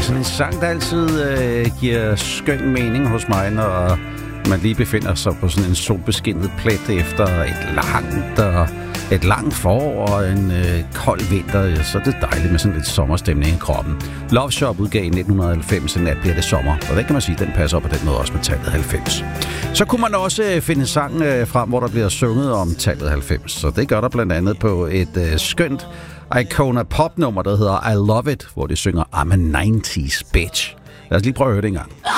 sådan en sang, der altid giver skøn mening hos mig, når man lige befinder sig på sådan en solbeskinnet plet efter et langt forår og en kold vinter. Så er det dejligt med sådan lidt sommerstemning i kroppen. Love Shop udgav i 1990, en nat bliver det sommer, og det kan man sige, den passer op på den måde også med tallet 90. Så kunne man også finde sang frem, hvor der bliver sunget om tallet 90, så det gør der blandt andet på et skønt Icona Pop-nummer, der hedder I Love It, hvor de synger I'm a 90's bitch. Lad os lige prøve at høre det en gang.